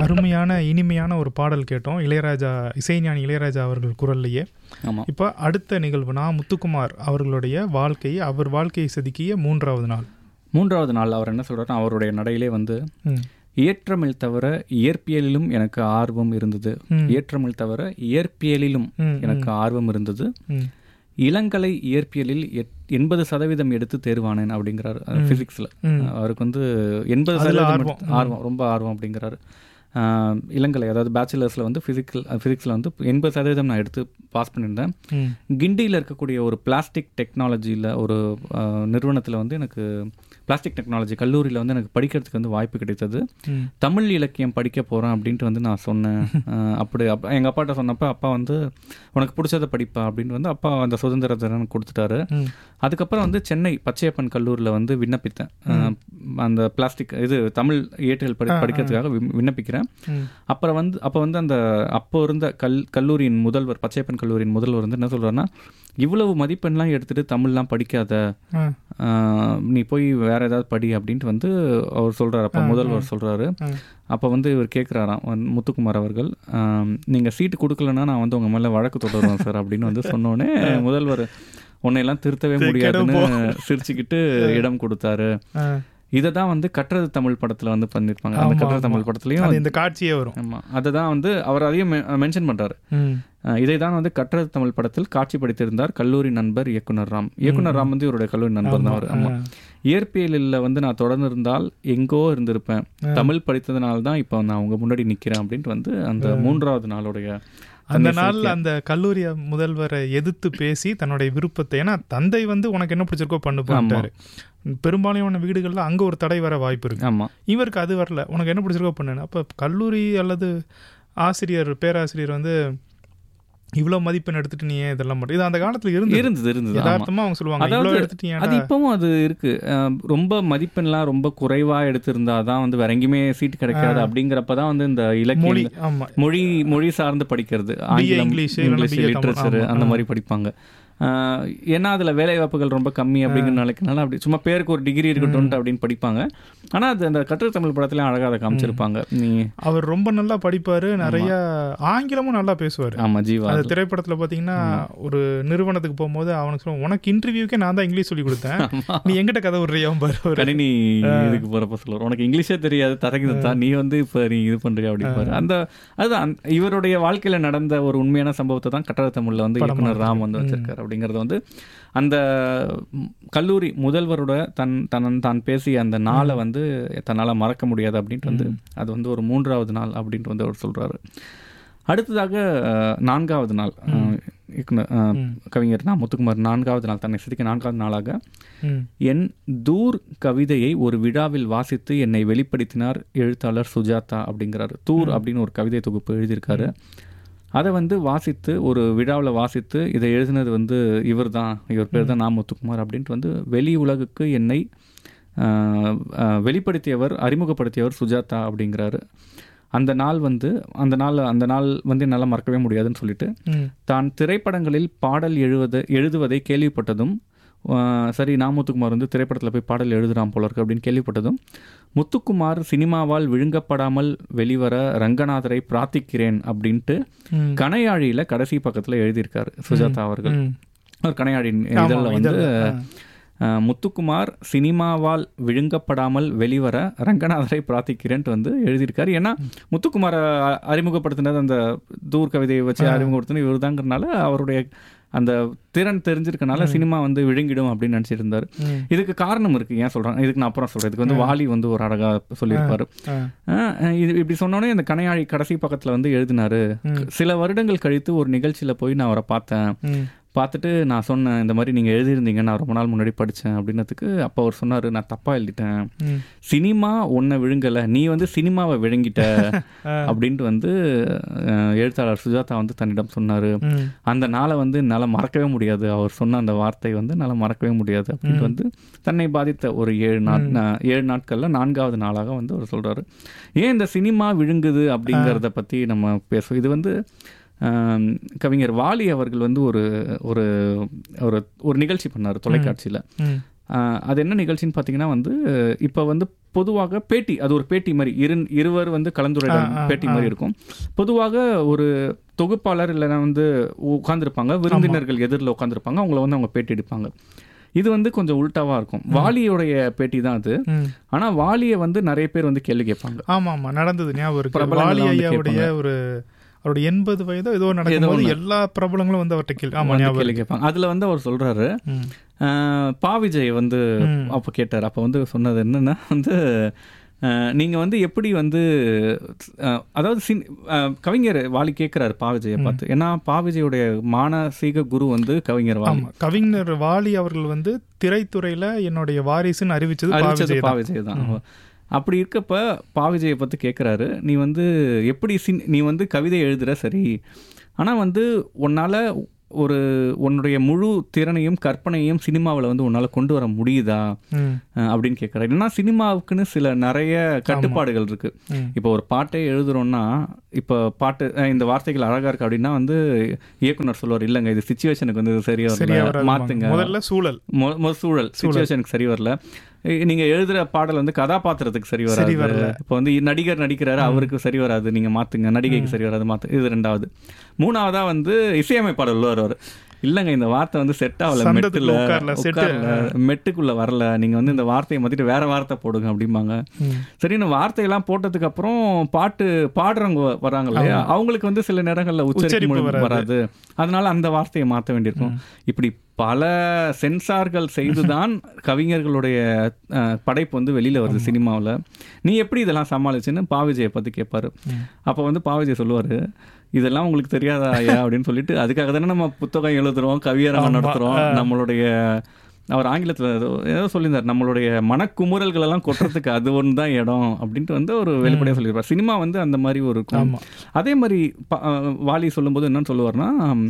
அருமையான இனிமையான ஒரு பாடல் கேட்டோம், இளையராஜா இசைஞானி இளையராஜா அவர்கள் குரல்லையே. இப்போ அடுத்த நிகழ்வு நான் முத்துக்குமார் அவர்களுடைய வாழ்க்கையை, அவர் வாழ்க்கையை செதுக்கிய மூன்றாவது நாள் அவர் என்ன சொல்றாருன்னா, அவருடைய நடையிலே வந்து இயற்றமிழ் தவிர இயற்பியலிலும் எனக்கு ஆர்வம் இருந்தது, இயற்றமிழ் தவிர இயற்பியலிலும் எனக்கு ஆர்வம் இருந்தது, இளங்கலை இயற்பியலில் 80% எடுத்து தேர்வானேன் அப்படிங்கிறாரு. பிசிக்ஸ்ல அவருக்கு வந்து 80% ஆர்வம், ரொம்ப ஆர்வம் அப்படிங்கிறாரு. இளங்கலை அதாவது பேச்சுலர்ஸில் வந்து ஃபிசிக்ஸில் வந்து 80% நான் எடுத்து பாஸ் பண்ணியிருந்தேன். கிண்டியில் இருக்கக்கூடிய ஒரு பிளாஸ்டிக் டெக்னாலஜியில் ஒரு நிறுவனத்தில் வந்து எனக்கு பிளாஸ்டிக் டெக்னாலஜி கல்லூரியில் வந்து எனக்கு படிக்கிறதுக்கு வந்து வாய்ப்பு கிடைத்தது. தமிழ் இலக்கியம் படிக்க போகிறேன் அப்படின்ட்டு வந்து நான் சொன்னேன். அப்படி எங்கள் அப்பாட்ட சொன்னப்போ அப்பா வந்து உனக்கு பிடிச்சதை படிப்பா அப்படின்ட்டு வந்து அப்பா அந்த சுதந்திரத்தை எனக்கு கொடுத்துட்டாரு. அதுக்கப்புறம் வந்து சென்னை பச்சையப்பன் கல்லூரியில் வந்து விண்ணப்பித்தேன். அந்த பிளாஸ்டிக் தமிழ் இயற்றியல் படிக்கிறதுக்காக விண்ணப்பிக்கிறேன். அப்புறம் வந்து அப்போ வந்து அந்த அப்போ இருந்த கல்லூரியின் முதல்வர், பச்சையப்பன் கல்லூரியின் முதல்வர் வந்து என்ன சொல்றாருன்னா, இவ்வளவு மதிப்பெண்லாம் எடுத்துட்டு தமிழ்லாம் படிக்காத, நீ போய் வேற ஏதாவது படி அப்படின்ட்டு வந்து அவர் சொல்றாரு. அப்போ முதல்வர் சொல்றாரு. அப்போ வந்து இவர் கேட்குறாராம் முத்துக்குமார் அவர்கள், நீங்கள் சீட்டு கொடுக்கலன்னா நான் வந்து உங்கள் மேலே வழக்கு தொடருவேன் சார் அப்படின்னு வந்து சொன்னோடனே முதல்வர் உன்னையெல்லாம் திருத்தவே முடியாதுன்னு சிரிச்சுக்கிட்டு இடம் கொடுத்தாரு. இதை தான் வந்து கற்றது தமிழ் படத்தில் வந்து பண்ணியிருப்பாங்க. அந்த கற்றது தமிழ் படத்துலையும் இந்த காட்சியே வரும். ஆமாம், அதை தான் வந்து அவர் அதையும் மென்ஷன் பண்ணுறாரு. இதை தான் வந்து கற்றது தமிழ் படத்தில் காட்சிப்படுத்தியிருந்தார் கல்லூரி நண்பர் இயக்குனர் ராம். இயக்குனர் ராம் வந்து இவருடைய கல்லூரி நண்பர் தான் அவர். ஆமாம், இயற்பியலில் வந்து நான் தொடர்ந்து இருந்தால் எங்கோ இருந்திருப்பேன், தமிழ் படித்ததுனால தான் இப்போ நான் அவங்க முன்னாடி நிற்கிறேன் அப்படின்ட்டு வந்து அந்த மூன்றாவது நாளுடைய அந்த நாள் அந்த கல்லூரி முதல்வரை எதிர்த்து பேசி தன்னுடைய விருப்பத்தை, ஏன்னா தந்தை வந்து உனக்கு என்ன பிடிச்சிருக்கோ பண்ணு போட்டாரு. பெரும்பாலான வீடுகளில் அங்கே ஒரு தடை வர வாய்ப்பு இருக்கு. இவருக்கு அது வரல, உனக்கு என்ன பிடிச்சிருக்கோ பண்ணு. அப்போ கல்லூரி அல்லது பேராசிரியர் வந்து இவ்வளோ மதிப்பெண் எடுத்துட்டு நீ இதெல்லாம் மட்டும், இது அந்த காலத்தில் இருந்தது யதார்த்தமா அவங்க சொல்லுவாங்க. அது இப்பவும் அது இருக்கு. ரொம்ப மதிப்பெண்லாம் ரொம்ப குறைவா எடுத்திருந்தாதான் வந்து வேற எங்கேயுமே சீட் கிடைக்காது அப்படிங்கிறப்பதான் வந்து இந்த இலக்கியம் மொழி சார்ந்து படிக்கிறது, ஆங்கிலம், இங்கிலீஷ், லிட்ரேச்சர் அந்த மாதிரி படிப்பாங்க. ஏன்னா அதில் வேலை வாய்ப்புகள் ரொம்ப கம்மி அப்படிங்கிற நிலைக்குனால அப்படி சும்மா பேருக்கு ஒரு டிகிரி இருக்கட்டும் அப்படின்னு படிப்பாங்க. ஆனால் அது அந்த கற்றது தமிழ் படத்துலையும் அழகாக அதை காமிச்சிருப்பாங்க. அவர் ரொம்ப நல்லா படிப்பார், நிறைய ஆங்கிலமும் நல்லா பேசுவார். ஆமாம், ஜீவா அந்த திரைப்படத்தில் பார்த்தீங்கன்னா ஒரு நிறுவனத்துக்கு போகும்போது அவனுக்கு சொல்லுவாங்க, உனக்கு இன்டர்வியூக்கே நான் தான் இங்கிலீஷ் சொல்லி கொடுத்தேன், நீ எங்கிட்ட கதை விடுறியாவும் பாரு. கணினி இதுக்கு போகிறப்ப சொல்லுவார், உனக்கு இங்கிலீஷே தெரியாது தரங்குதான், நீ வந்து இப்போ நீ இது பண்ணுறியா அப்படிப்பாரு. அதுதான் இவருடைய வாழ்க்கையில் நடந்த ஒரு உண்மையான சம்பவத்தை தான் கற்றது தமிழில் வந்து இயக்குனர் ராம் வந்து வச்சிருக்காரு. அப்படிங்கிறது வந்து அந்த கல்லூரி முதல்வரோட தான் பேசிய அந்த நாளை வந்து தன்னால் மறக்க முடியாது அப்படின்ட்டு வந்து அது வந்து ஒரு மூன்றாவது நாள் அப்படின்ட்டு வந்து அவர் சொல்கிறாரு. அடுத்ததாக 4வது நாள் கவிஞர் முத்துக்குமார் 4வது நாள் தன்னை சிரிக்க 4வது நாளாக என் தூர் கவிதையை ஒரு விழாவில் வாசித்து என்னை வெளிப்படுத்தினார் எழுத்தாளர் சுஜாதா அப்படிங்கிறாரு. தூர் அப்படின்னு ஒரு கவிதை தொகுப்பு எழுதியிருக்காரு. அதை வந்து வாசித்து ஒரு விழாவில் வாசித்து இதை எழுதினது வந்து இவர் பேர் தான் முத்துக்குமார் அப்படின்ட்டு வந்து வெளி உலகுக்கு என்னை வெளிப்படுத்தியவர், அறிமுகப்படுத்தியவர் சுஜாதா அப்படிங்கிறாரு. அந்த நாள் வந்து என்னால் மறக்கவே முடியாதுன்னு சொல்லிட்டு, தான் திரைப்படங்களில் பாடல் எழுதுவதை கேள்விப்பட்டதும், சரி முத்துக்குமார் வந்து திரைப்படத்தில் போய் பாடல் எழுதுறான் போல இருக்கு அப்படின்னு கேள்விப்பட்டதும், முத்துக்குமார் சினிமாவால் விழுங்கப்படாமல் வெளிவர ரங்கநாதரை பிரார்த்திக்கிறேன் அப்படின்ட்டு கணையாழியில் கடைசி பக்கத்தில் எழுதியிருக்காரு சுஜாதா அவர்கள். ஒரு கணையாழி இதழில் வந்து முத்துக்குமார் சினிமாவால் விழுங்கப்படாமல் வெளிவர ரங்கநாதரை பிரார்த்திக்கிறேன்ட்டு வந்து எழுதியிருக்காரு. ஏன்னா முத்துக்குமாரை அறிமுகப்படுத்தினது அந்த தூர் கவிதையை வச்சு அறிமுகப்படுத்தினது இவர் தாங்கிறதுனால அவருடைய அந்த திறன் தெரிஞ்சிருக்கனால சினிமா வந்து விழுங்கிடும் அப்படின்னு நினச்சிட்டு இருந்தார். இதுக்கு காரணம் இருக்குது, ஏன் சொல்கிறேன் இதுக்கு நான் அப்புறம் சொல்கிறேன். இதுக்கு வந்து வாலி வந்து ஒரு அழகாக சொல்லியிருப்பார். இது இப்படி சொன்னோன்னே இந்த கணையாழி கடைசி பக்கத்தில் வந்து எழுதினார். சில வருடங்கள் கழித்து ஒரு நிகழ்ச்சியில் போய் நான் அவரை பார்த்துட்டு நான் சொன்னேன், இந்த மாதிரி நீங்கள் எழுதியிருந்தீங்க, நான் ரொம்ப நாள் முன்னாடி படித்தேன் அப்படின்னதுக்கு அப்போ அவர் சொன்னார், நான் தப்பாக எழுதிட்டேன், சினிமா ஒன்றை விழுங்கலை, நீ வந்து சினிமாவை விழுங்கிட்ட அப்படின்ட்டு வந்து எழுத்தாளர் சுஜாதா வந்து தன்னிடம் சொன்னார். அந்த நாளை வந்து என்னால் மறக்கவே முடியாது, அவர் சொன்ன அந்த வார்த்தை வந்து என்னால் மறக்கவே முடியாது அப்படின்ட்டு வந்து தன்னை பாதித்த ஒரு 7 நாட்களில் 4வது நாளாக வந்து அவர் சொல்கிறாரு. ஏன் இந்த சினிமா விழுங்குது அப்படிங்கிறத பற்றி நம்ம பேசுவோம். இது வந்து கவிஞர் வாலி அவர்கள் வந்து ஒரு ஒரு நிகழ்ச்சி பண்ணார் தொலைக்காட்சியில். அது என்ன நிகழ்ச்சின்னு பார்த்தீங்கன்னா வந்து இப்போ வந்து பொதுவாக பேட்டி, அது ஒரு பேட்டி மாதிரி இருவர் வந்து கலந்துரையாடல் பேட்டி மாதிரி இருக்கும். பொதுவாக ஒரு தொகுப்பாளர் இல்லைன்னா வந்து உட்காந்துருப்பாங்க, விருந்தினர்கள் எதிரில் உட்காந்துருப்பாங்க, அவங்கள வந்து அவங்க பேட்டி எடுப்பாங்க. இது வந்து கொஞ்சம் உல்டாவாக இருக்கும். வாலியோடைய பேட்டி தான் அது. ஆனால் வாலியை வந்து நிறைய பேர் வந்து கேள்வி கேட்பாங்க. ஆமாம், நடந்தது ஞாபகம் இருக்கு. வாலி ஐயாவுடைய ஒரு அவருடைய 80 வயதோ ஏதோ நடக்கும்போது எல்லா பிரபலங்களும் வந்து அவர்கிட்ட கேள்வி கேட்பாங்க. அதில் வந்து அவர் சொல்கிறாரு, பாவிஜய் வந்து அப்போ கேட்டார். அப்போ வந்து சொன்னது என்னன்னா வந்து, நீங்கள் வந்து எப்படி வந்து அதாவது கவிஞர் வாலி கேட்குறாரு பாவிஜயை பார்த்து. ஏன்னா பாவிஜையுடைய மானசீக குரு வந்து கவிஞர் வாலி. கவிஞர் வாலி அவர்கள் வந்து திரைத்துறையில் என்னுடைய வாரிசுன்னு அறிவிச்சது பாவிஜய் தான். அப்படி இருக்கப்ப பாவிஜயை பற்றி கேட்குறாரு, நீ வந்து எப்படி நீ வந்து கவிதை எழுதுகிற சரி, ஆனால் வந்து உன்னால் உன்னுடைய முழு திறனையும் கற்பனையும் சினிமாவில் வந்து உன்னால் கொண்டு வர முடியுதா அப்படின்னு கேட்குறாரு. ஏன்னா சினிமாவுக்குன்னு சில நிறைய கட்டுப்பாடுகள் இருக்குது. இப்போ ஒரு பாட்டை எழுதுறோன்னா, இப்போ பாட்டு இந்த வார்த்தைகள் அழகாக இருக்குது அப்படின்னா வந்து இயக்குனர் சொல்லுவார், இல்லைங்க இது சிச்சுவேஷனுக்கு வந்து சரியா வரல, மாற்றுங்க, முதல்ல சூழல் சிச்சுவேஷனுக்கு சரி வரல, நீங்கள் எழுதுகிற பாடல் வந்து கதாபாத்திரத்துக்கு சரி வராது, இப்போ வந்து நடிகர் நடிக்கிறாரு அவருக்கு சரி வராது, நீங்கள் மாற்றுங்க, நடிகைக்கு சரி வராது, இது 2வது. 3வதாக வந்து இசையமைப்பாளர் உள்ளவர், இல்லைங்க இந்த வார்த்தை வந்து செட் ஆகல, மெட்டுக்குள்ளே வரல, நீங்கள் வந்து இந்த வார்த்தையை மாற்றிட்டு வேற வார்த்தை போடுங்க அப்படிம்பாங்க. சரின்னு வார்த்தையெல்லாம் போட்டதுக்கு அப்புறம் பாடுறவங்க வராங்க இல்லையா, அவங்களுக்கு வந்து சில நேரங்களில் உச்சரிப்பு வராது, அதனால அந்த வார்த்தையை மாற்ற வேண்டியிருக்கும். இப்படி பல சென்சார்கள் செய்துதான் கவிஞர்களுடைய படைப்பு வந்து வெளியில் வருது சினிமாவில். நீ எப்படி இதெல்லாம் சமாளிச்சுன்னு பாவிஜயை பற்றி கேட்பாரு. அப்போ வந்து பாவிஜய் சொல்லுவார், இதெல்லாம் உங்களுக்கு தெரியாதா ஐயா அப்படின்னு சொல்லிட்டு, அதுக்காக தானே நம்ம புத்தகம் எழுதுகிறோம், கவியரங்கம் நடத்துகிறோம், நம்மளுடைய அவர் ஆங்கிலத்தில் ஏதோ சொல்லியிருந்தார், நம்மளுடைய மனக்குமுறல்களெல்லாம் கொட்டுறதுக்கு அது ஒன்று தான் இடம் அப்படின்ட்டு வந்து ஒரு வெளிப்படையாக சொல்லியிருப்பார். சினிமா வந்து அந்த மாதிரி ஒரு இருக்கும். அதே மாதிரி வாலி சொல்லும்போது என்னன்னு சொல்லுவார்னா,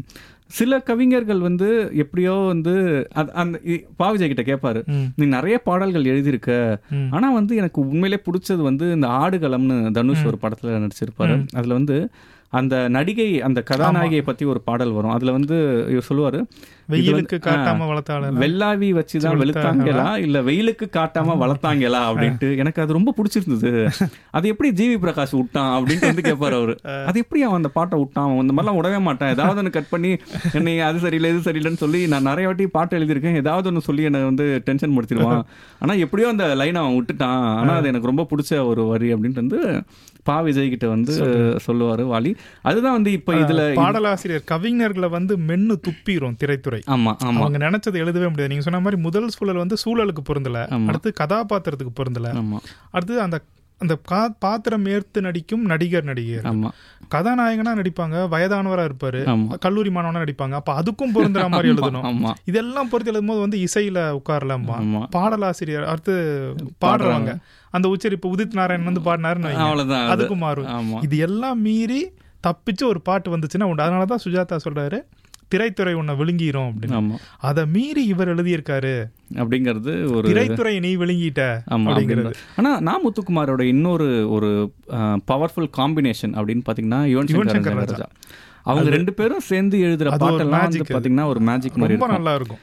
சில கவிஞர்கள் வந்து எப்படியோ வந்து அந்த பாவிஜய் கிட்ட கேட்பாரு, நீ நிறைய பாடல்கள் எழுதியிருக்க, ஆனா வந்து எனக்கு உண்மையிலே பிடிச்சது வந்து இந்த ஆடுகளம்னு தனுஷ் ஒரு படத்துல நடிச்சிருப்பாரு. அதுல வந்து அந்த நடிகை, அந்த கதாநாயகியை பத்தி ஒரு பாடல் வரும். அதுல வந்து இவர் சொல்லுவாரு, வெயிலுக்கு காட்டாம வளர்த்தாங்க, வெள்ளாவி வச்சுதான் வெளுத்தாங்களா இல்ல வெயிலுக்கு காட்டாம வளர்த்தாங்களா அப்படின்ட்டு. எனக்கு அது ரொம்ப பிடிச்சிருந்தது. அது எப்படி ஜிவி பிரகாஷ் விட்டான் அப்படின்ட்டு வந்து கேட்பாரு அவரு. அது எப்படி அவன் அந்த பாட்டை விட்டான், இந்த மாதிரிலாம் விடவே மாட்டான், ஏதாவது ஒன்று கட் பண்ணி என்னை அது சரியில்லை இது சரியில்லைன்னு சொல்லி நான் நிறைய வாட்டி பாட்டு எழுதியிருக்கேன், ஏதாவது ஒன்று சொல்லி என்னை வந்து டென்ஷன் படுத்திடுவான், ஆனா எப்படியோ அந்த லைன் அவன் விட்டுட்டான், ஆனா அது எனக்கு ரொம்ப பிடிச்ச ஒரு வரி அப்படின்ட்டு வந்து பாவிஜய் கிட்ட வந்து சொல்லுவாரு வாலி. அதுதான் வந்து இப்ப இதுல பாடலாசிரியர் கவிஞர்களை வந்து மென்னு துப்பிரும் திரைத்துறை. ஆமா ஆமா, அவங்க நினைச்சது எழுதவே முடியாது. நீங்க சொன்ன மாதிரி முதல் சூழல் வந்து சூழலுக்கு பொருந்தல, அடுத்து கதாபாத்திரத்துக்கு பொருந்தல, அடுத்து அந்த அந்த பாத்திரம் ஏற்று நடிக்கும் நடிகர் நடிகர், கதாநாயகனா நடிப்பாங்க, வயதானவரா இருப்பாரு, கல்லூரி மாணவனா நடிப்பாங்க, அப்ப அதுக்கும் பொருந்துற மாதிரி எழுதணும். இதெல்லாம் பொறுத்து எழுதும் போது வந்து இசையில உட்காரலாமா, பாடலாசிரியர் அடுத்து பாடுறவங்க அந்த உச்சரிப்பு உதித் நாராயணன் வந்து பாடினாருன்னு அதுக்கு மாறும். இது எல்லாம் மீறி தப்பிச்சு ஒரு பாட்டு வந்துச்சுன்னா உண்டு. அதனாலதான் சுஜாதா சொல்றாரு, திரைத்துறை உன்னை விழுங்கிரும் அப்படின்னு. அதை மீறி இவர் எழுதியிருக்காரு அப்படிங்கிறது ஒரு திரைத்துறை நீ விழுங்கிட்ட அப்படிங்கிறது. ஆனா நான் முத்துக்குமாரோட இன்னொரு ஒரு பவர்ஃபுல் காம்பினேஷன் அப்படின்னு பாத்தீங்கன்னா யுவன் சங்கர் ராஜா. அவங்க 2 பேரும் சேர்ந்து எழுதுற பாட்டெல்லாம் வந்து பாத்தீங்கன்னா ஒரு மேஜிக் மாதிரி ரொம்ப நல்லா இருக்கும்.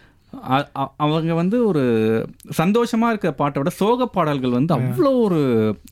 அவங்க வந்து ஒரு சந்தோஷமா இருக்க பாட்டை விட சோக பாடல்கள் வந்து அவ்வளோ ஒரு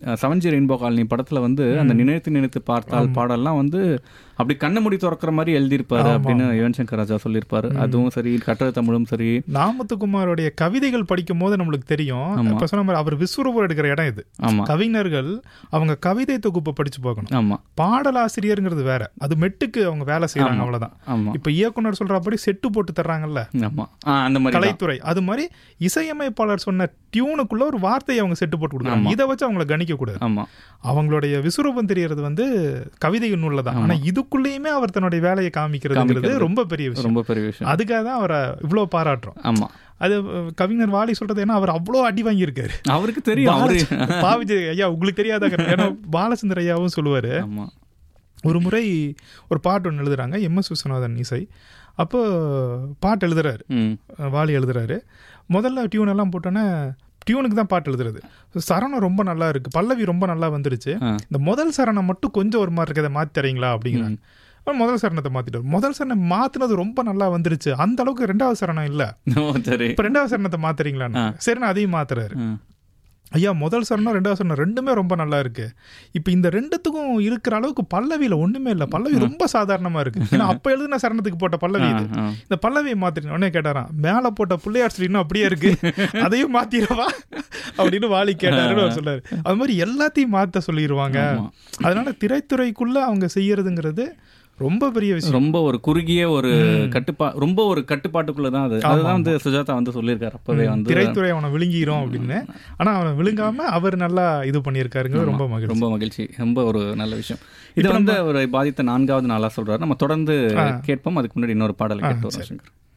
7G ரெயின்போ காலனி படத்துல வந்து அந்த நினைத்து பார்த்தால் பாடல்லாம் வந்து அப்படி கண்ண மூடி திறக்கிற மாதிரி எழுதியிருப்பாரு அப்படின்னு யுவன் சங்கர் ராஜா சொல்லியிருப்பாரு. அதுவும் சரி, கட்டளை தமிழும் சரி. நாமத்துக்குமாரோடைய கவிதைகள் படிக்கும் போது நம்மளுக்கு தெரியும். இப்ப சொன்ன மாதிரி அவர் விஸ்வரூபம் எடுக்கிற இடம் இது. கவிஞர்கள் அவங்க கவிதை தொகுப்பை படிச்சு பார்க்கணும். பாடலாசிரியருங்கிறது வேற, அது மெட்டுக்கு அவங்க வேலை செய்யறாங்க, அவ்வளவுதான். இப்ப இயக்குனர் சொல்றபடி செட்டு போட்டு தர்றாங்கல்ல கலைத்துறை, அது மாதிரி இசையமைப்பாளர் சொன்ன டியூனுக்குள்ள ஒரு வார்த்தையை அவங்க செட்டு போட்டு கொடுக்குறாங்க. இதை வச்சு அவங்களை கணிக்க கூடாது. அவங்களுடைய விஸ்வரூபம் தெரியறது வந்து கவிதை நூல்லதான். ஆனா இதுக்குள்ளேயுமே அவர் தன்னுடைய வேலையை காமிக்கிறது ரொம்ப பெரிய விஷயம். அதுக்காக தான் அவரை இவ்வளவு பாராட்டுறோம். ஆமா, அது கவிஞர் வாலி சொல்றது, ஏன்னா அவர் அவ்வளோ அடி வாங்கியிருக்காரு, அவருக்கு தெரியும். பாவிஜய் ஐயா உங்களுக்கு தெரியாத, ஏன்னா பாலச்சந்திர ஐயாவும் சொல்லுவாரு. ஒரு முறை ஒரு பாட்டு ஒன்று எழுதுறாங்க, MS விஸ்வநாதன் இசை. அப்போ பாட்டு எழுதுறாரு, வாலி எழுதுறாரு. முதல்ல டியூன் எல்லாம் போட்டோன்னே டியூனுக்கு தான் பாட்டு எழுதுறது. சரணம் ரொம்ப நல்லா இருக்கு, பல்லவி ரொம்ப நல்லா வந்துருச்சு, இந்த முதல் சரணம் மட்டும் கொஞ்சம் ஒரு மாதிரி இருக்கதை மாற்றி தரீங்களா அப்படிங்கிறாங்க. முதல் சரணத்தை மாத்திட்டார். முதல் சரணம் மாத்தினது ரொம்ப நல்லா வந்துருச்சு, அந்த அளவுக்கு 2வது சரணம் இல்ல, இப்ப 2வது சரணத்தை மாத்துறீங்களான்னு. சரின்னு அதையும் மாத்துறாரு. ஐயா முதல் சரணம் 2வது சரணம் ரெண்டுமே ரொம்ப நல்லா இருக்கு, இப்ப இந்த ரெண்டுத்துக்கும் இருக்கிற அளவுக்கு பல்லவியில ஒண்ணுமே இல்ல, பல்லவி ரொம்ப சாதாரணமா இருக்கு. ஏன்னா அப்ப எழுதுன சரணத்துக்கு போட்ட பல்லவி இது, இந்த பல்லவியை மாத்திட்டு உடனே கேட்டாராம், மேல போட்ட பிள்ளையார் சொல்லி இன்னும் அப்படியே இருக்கு, அதையும் மாத்திரவா அப்படின்னு வாலி கேட்டாருன்னு அவர் சொல்றாரு. அது மாதிரி எல்லாத்தையும் மாத்த சொல்லிடுவாங்க. அதனால திரைத்துறைக்குள்ள அவங்க செய்யறதுங்கிறது ரொம்ப பெரிய விஷயம். ரொம்ப ஒரு குறுகிய ஒரு ரொம்ப ஒரு கட்டுப்பாட்டுக்குள்ளதான் அது. அதுதான் வந்து சுஜாதா வந்து சொல்லியிருக்காரு அப்பவே வந்து திரைத்துறை அவனை விழுங்கிரும் அப்படின்னு. ஆனா அவனை விழுங்காம அவர் நல்லா இது பண்ணியிருக்காருங்கிறது ரொம்ப மகிழ்ச்சி. ரொம்ப மகிழ்ச்சி, ரொம்ப ஒரு நல்ல விஷயம். இது வந்து ஒரு பாதித்த 4வது நாளா சொல்றாரு. நம்ம தொடர்ந்து கேட்போம். அதுக்கு முன்னாடி இன்னொரு பாடலை கேட்டு வரோம்.